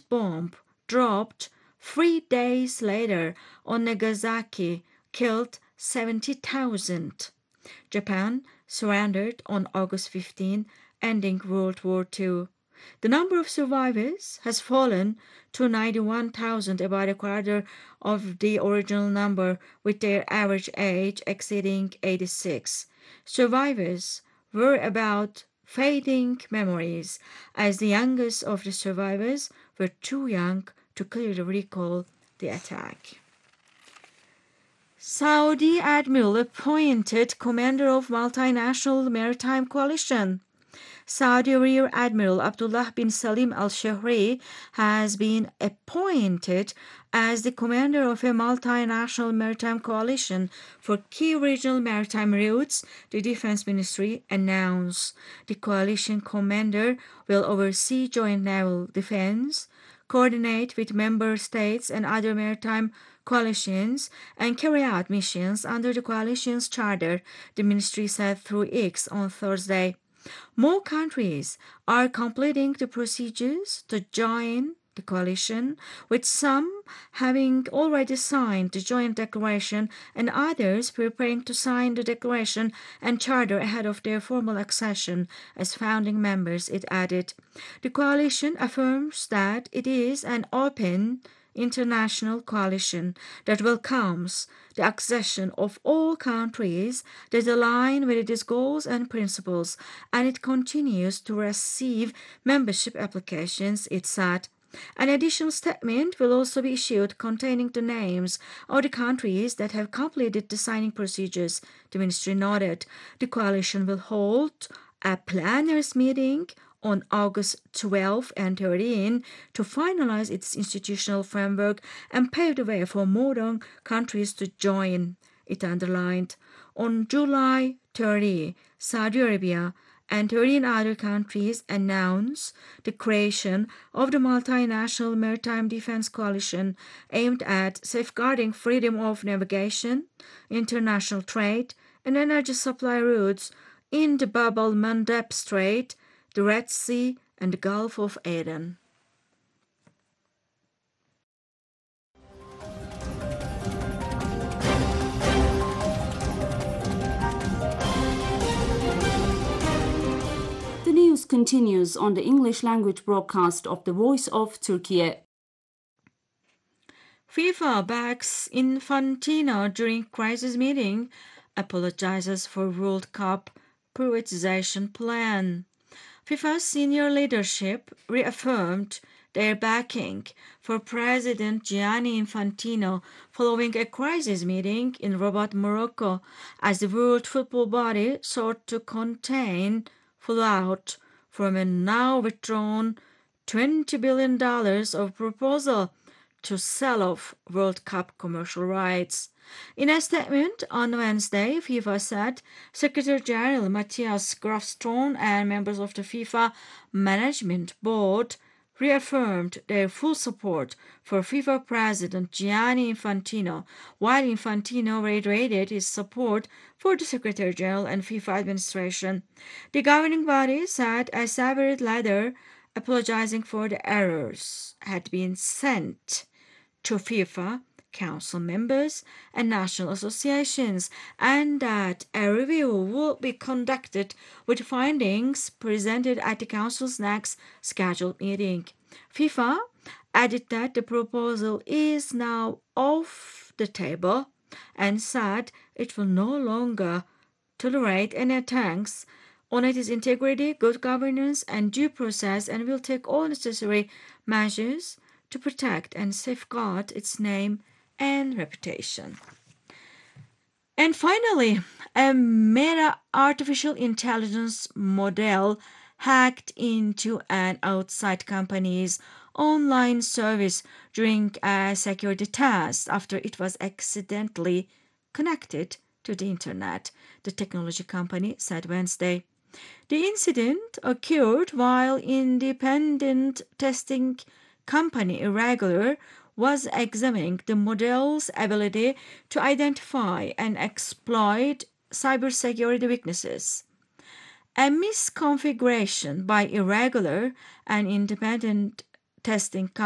bomb dropped 3 days later on Nagasaki killed 70,000. Japan surrendered on August 15, ending World War II. The number of survivors has fallen to 91,000, about a quarter of the original number, with their average age exceeding 86. Survivors were about fading memories, as the youngest of the survivors were too young to clearly recall the attack. Saudi admiral appointed commander of multinational maritime coalition. Saudi Rear Admiral Abdullah bin Salim Al Shahri has been appointed as the commander of a multinational maritime coalition for key regional maritime routes, the Defense Ministry announced. The coalition commander will oversee joint naval defense, coordinate with member states and other maritime coalitions, and carry out missions under the coalition's charter, the ministry said through X on Thursday. More countries are completing the procedures to join the coalition, with some having already signed the joint declaration and others preparing to sign the declaration and charter ahead of their formal accession as founding members, it added. The coalition affirms that it is an open international coalition that welcomes the accession of all countries that align with its goals and principles, and it continues to receive membership applications, it said. An additional statement will also be issued containing the names of the countries that have completed the signing procedures, the ministry noted. The coalition will hold a planners meeting on August 12 and 13 to finalize its institutional framework and pave the way for more countries to join, it underlined. On July 30, Saudi Arabia and 13 other countries announced the creation of the Multinational Maritime Defense Coalition aimed at safeguarding freedom of navigation, international trade, and energy supply routes in the Bab el-Mandeb Strait, the Red Sea, and the Gulf of Aden. The news continues on the English language broadcast of the Voice of Turkey. FIFA backs Infantino during crisis meeting, apologizes for World Cup privatization plan. FIFA's senior leadership reaffirmed their backing for President Gianni Infantino following a crisis meeting in Rabat, Morocco, as the World Football Body sought to contain fallout from a now withdrawn $20 billion of proposal to sell off World Cup commercial rights. In a statement on Wednesday, FIFA said Secretary General Matthias Grafström and members of the FIFA Management Board reaffirmed their full support for FIFA President Gianni Infantino, while Infantino reiterated his support for the Secretary General and FIFA administration. The governing body said a separate letter apologizing for the errors had been sent to FIFA, council members, and national associations, and that a review will be conducted with findings presented at the council's next scheduled meeting. FIFA added that the proposal is now off the table and said it will no longer tolerate any attacks on its integrity, good governance, and due process, and will take all necessary measures to protect and safeguard its name and reputation. And finally, a Meta artificial intelligence model hacked into an outside company's online service during a security test after it was accidentally connected to the internet, the technology company said Wednesday. The incident occurred while independent testing company Irregular was examining the model's ability to identify and exploit cybersecurity weaknesses. A misconfiguration by Irregular, an independent testing company,